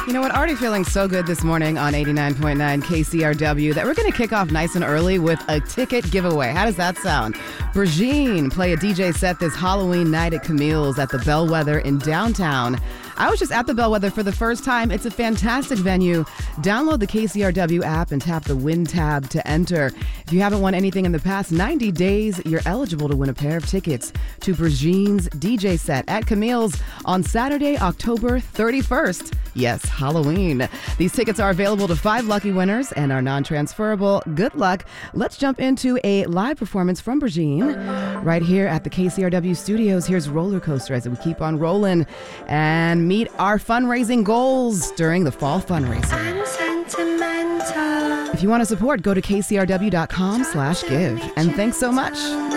You know what? Already feeling so good this morning on 89.9 KCRW that we're going to kick off nice and early with a ticket giveaway. How does that sound? Brigitte play a DJ set this Halloween night at Camille's at the Bellwether in downtown. I was just at the Bellwether for the first time. It's a fantastic venue. Download the KCRW app and tap the Win tab to enter. If you haven't won anything in the past 90 days, you're eligible to win a pair of tickets to Brigitte's DJ set at Camille's on Saturday, October 31st. Yes, Halloween. These tickets are available to 5 lucky winners and are non-transferable. Good luck. Let's jump into a live performance from Brigitte right here at the KCRW studios. Here's Roller Coaster as we keep on rolling and meet our fundraising goals during the fall fundraiser. I'm sentimental. If you want to support, go to kcrw.com/give. And thanks so much.